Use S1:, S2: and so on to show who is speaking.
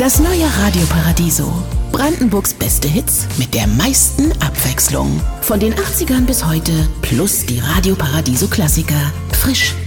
S1: Das neue Radio Paradiso. Brandenburgs beste Hits mit der meisten Abwechslung. Von den 80ern bis heute plus die Radio Paradiso Klassiker. Frisch,